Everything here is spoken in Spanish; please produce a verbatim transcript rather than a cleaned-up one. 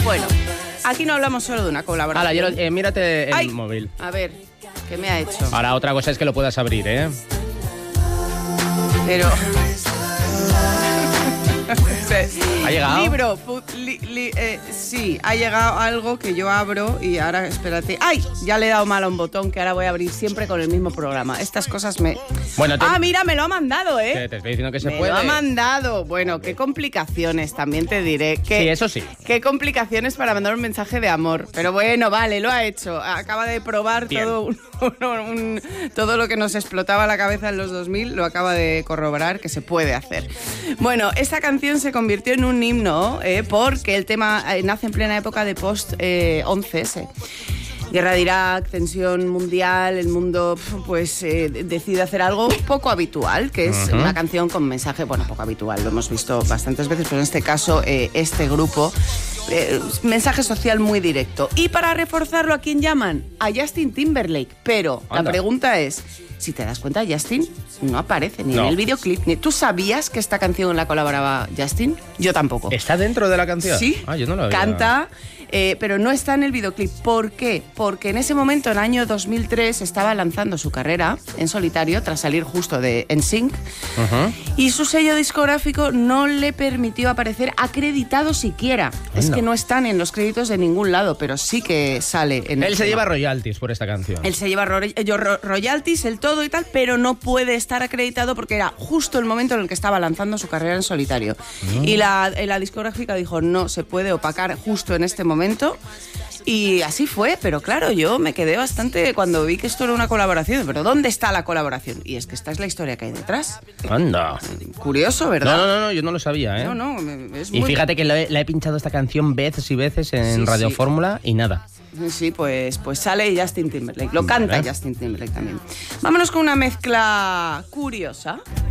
Bueno, aquí no hablamos solo de una colaboración. Hala, yo lo- eh, mírate el Ay, móvil. A ver, ¿qué me ha hecho? Ahora, otra cosa es que lo puedas abrir, ¿eh? Pero... ¿Ha llegado? Libro, pu- li- li- eh, sí, ha llegado algo que yo abro y ahora, espérate. ¡Ay! Ya le he dado mal a un botón que ahora voy a abrir siempre con el mismo programa. Estas cosas me... Bueno, te- Ah, mira, me lo ha mandado, ¿eh? Te, te estoy diciendo que se me puede. lo ha mandado. Bueno, qué complicaciones, también te diré. Que, Sí, eso sí. Qué complicaciones para mandar un mensaje de amor. Pero bueno, vale, lo ha hecho. Acaba de probar Bien. todo, un- un- todo lo que nos explotaba la cabeza en los dos mil, lo acaba de corroborar que se puede hacer. Bueno, esta canción se convirtió en un himno eh, porque el tema eh, nace en plena época de post eh, once ese. Guerra de Irak, tensión mundial, el mundo pues eh, decide hacer algo poco habitual, que es Ujú. una canción con mensaje, bueno, poco habitual, lo hemos visto bastantes veces, pero en este caso eh, este grupo, eh, mensaje social muy directo. Y para reforzarlo, ¿a quién llaman? A Justin Timberlake, pero Anda. la pregunta es, si te das cuenta, Justin no aparece ni No. en el videoclip, ni... ¿Tú sabías que esta canción la colaboraba Justin? Yo tampoco. ¿Está dentro de la canción? Sí, Ah, yo no lo había... canta, eh, pero no está en el videoclip. ¿Por qué? Porque en ese momento, en el año dos mil tres, estaba lanzando su carrera en solitario tras salir justo de N Sync Ujú. y su sello discográfico no le permitió aparecer acreditado siquiera. Es Anda. que no están en los créditos de ningún lado, pero sí que sale en el Él se tema. lleva royalties por esta canción. Él se lleva ro- eh, yo- ro- royalties, el todo y tal, pero no puede estar acreditado porque era justo el momento en el que estaba lanzando su carrera en solitario. Y la, eh, la discográfica dijo, no se puede opacar justo en este momento. Y así fue, pero claro, yo me quedé bastante cuando vi que esto era una colaboración. ¿Pero dónde está la colaboración? Y es que esta es la historia que hay detrás. Anda. Curioso, No, ¿verdad? no, no, no, yo no lo sabía, ¿eh? No, no, me- es Y muy... fíjate que la he, la he pinchado esta canción veces y veces en Sí, Radio sí. Fórmula y nada. Sí, pues, pues sale Justin Timberlake. Lo canta Vale. Justin Timberlake también. Vámonos con una mezcla curiosa.